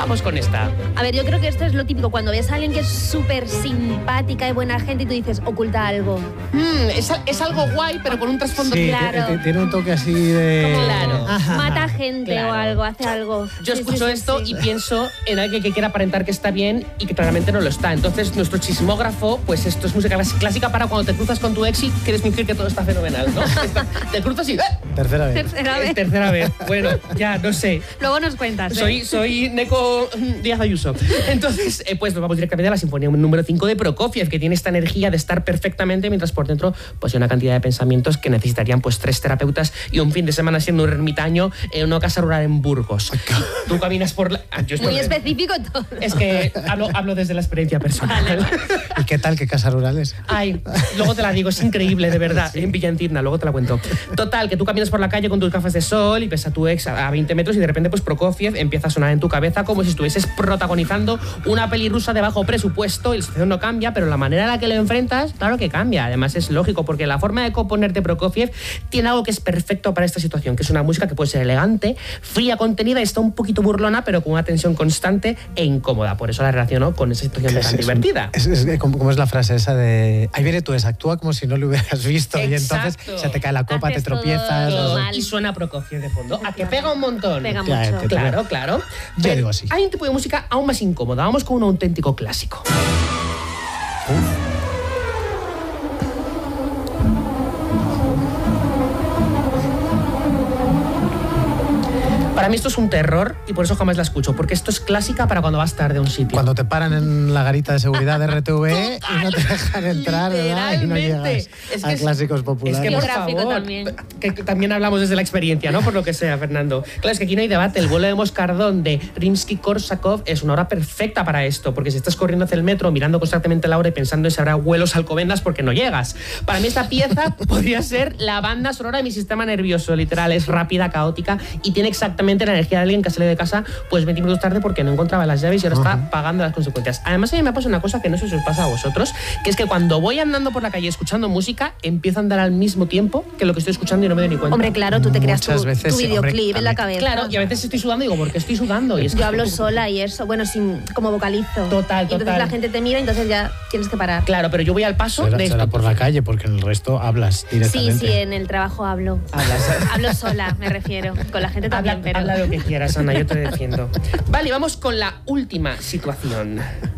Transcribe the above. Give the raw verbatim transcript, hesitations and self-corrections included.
Vamos con esta. A ver, yo creo que esto es lo típico. Cuando ves a alguien que es súper simpática y buena gente y tú dices, oculta algo. Mm, es, es algo guay, pero con un trasfondo sí, claro. Tiene un toque así de... Como Claro. mata gente Claro. o algo, hace algo. Yo Sí, escucho sí, sí, esto sí. y pienso en alguien que quiera aparentar que está bien y que claramente no lo está. Entonces, nuestro chismógrafo, pues esto es música clásica para cuando te cruzas con tu ex y quieres fingir que todo está fenomenal, ¿no? Te cruzas y... ¡eh! Tercera vez. Tercera vez. Tercera vez. Bueno, ya, no sé. Luego nos cuentas. ¿eh? Soy, soy Neko Díaz Ayuso. Entonces, eh, pues nos vamos directamente a la sinfonía número cinco de Prokofiev, que tiene esta energía de estar perfectamente, mientras por dentro pues hay una cantidad de pensamientos que necesitarían pues tres terapeutas y un fin de semana siendo un ermitaño en una casa rural en Burgos. Tú caminas por la... Ah, yo estoy... Muy específico todo. Es que hablo, hablo desde la experiencia personal. Vale. ¿Y qué tal? ¿Qué casas rurales? Ay, luego te la digo, es increíble, de verdad. En Villantirna, luego te la cuento. Total, que tú caminas por la calle con tus gafas de sol y ves a tu ex a veinte metros y de repente pues Prokofiev empieza a sonar en tu cabeza como si estuvieses protagonizando una peli rusa de bajo presupuesto y la situación no cambia, pero la manera en la que lo enfrentas, claro que cambia. Además es lógico, porque la forma de componerte Prokofiev tiene algo que es perfecto para esta situación, que es una música que puede ser elegante, fría, contenida y está un poquito burlona, pero con una tensión constante e incómoda. Por eso la relaciono con esa situación tan es, divertida. Es, es, es, como, como es la frase esa de ahí viene tu ex, actúa como si no lo hubieras visto. Exacto. Y entonces se te cae la copa, Haces te tropiezas. todo o- mal. Y suena Prokofiev de fondo. ¿A que pega un montón? Pega Claro, mucho. que- Claro, claro. Yo Pero digo así. hay un tipo de música aún más incómoda. Vamos con un auténtico clásico. Para mí esto es un terror y por eso jamás la escucho, porque esto es clásica para cuando vas tarde a un sitio. Cuando te paran en la garita de seguridad de R T V E y no te dejan entrar, ¿verdad? Y no Literalmente. llegas Es que a es- clásicos Es populares. que, Y por tráfico favor, también. Que, que también hablamos desde la experiencia, ¿no? Por lo que sea, Fernando. Claro, es que aquí no hay debate. El vuelo de Moscardón de Rimsky-Korsakov es una hora perfecta para esto, porque si estás corriendo hacia el metro, mirando constantemente la hora y pensando en si habrá vuelos Alcobendas porque no llegas. Para mí esta pieza podría ser la banda sonora de mi sistema nervioso, literal. Es rápida, caótica y tiene exactamente la energía de alguien que sale de casa pues veinte minutos tarde porque no encontraba las llaves y ahora Ajá. está pagando las consecuencias. Además, a mí me pasa una cosa que no sé si os pasa a vosotros, que es que cuando voy andando por la calle escuchando música, empiezo a andar al mismo tiempo que lo que estoy escuchando y no me doy ni cuenta. Hombre, claro, tú te creas tu, Muchas veces tu sí, videoclip hombre, en la a mí- cabeza. Claro, y a veces estoy sudando y digo, ¿por qué estoy sudando? Y es que- Yo hablo sola y eso, bueno, sin, como vocalizo. Total, Y entonces total. la gente te mira y entonces ya tienes que parar. Claro, pero yo voy al paso Será, de será esto. por la calle, porque en el resto hablas Sí, directamente. sí, en el trabajo hablo. Hablas. Hablo sola, me refiero. Con la gente también, Habla, pero... habla lo que quieras, Ana, yo te defiendo. Vale, vamos con la última situación.